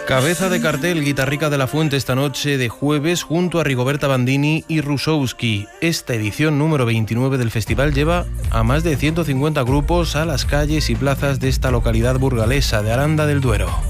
Cabeza de cartel Guitarrica de la Fuente esta noche de jueves junto a Rigoberta Bandini y Rusowski. Esta edición número 29 del festival lleva a más de 150 grupos a las calles y plazas de esta localidad burgalesa de Aranda del Duero.